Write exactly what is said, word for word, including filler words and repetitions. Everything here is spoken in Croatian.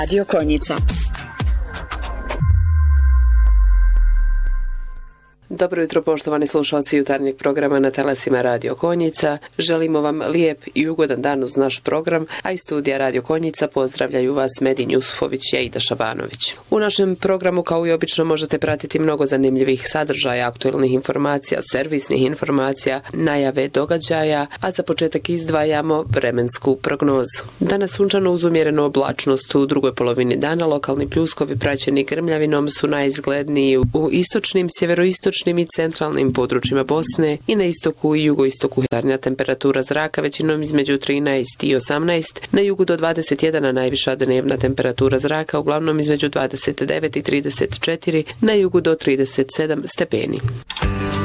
Radio Konjica. Dobro jutro, poštovani slušalci jutarnjeg programa na talasima Radio Konjica. Želimo vam lijep i ugodan dan uz naš program, a iz studija Radio Konjica pozdravljaju vas Medin Jusufović i Aida Šabanović. U našem programu kao i obično možete pratiti mnogo zanimljivih sadržaja, aktualnih informacija, servisnih informacija, najave događaja, a za početak izdvajamo vremensku prognozu. Danas sunčano uz umjerenu oblačnost, u drugoj polovini dana lokalni pljuskovi praćeni grmljavinom su najizgledniji u istočnim, sjeveroistočnim i centralnim područjima Bosne i na istoku i jugoistoku. Jutarnja temperatura zraka većinom između trinaest i osamnaest, na jugu do dvadeset jedan, a najviša dnevna temperatura zraka uglavnom između dvadeset devet i trideset četiri, na jugu do trideset sedam stepeni.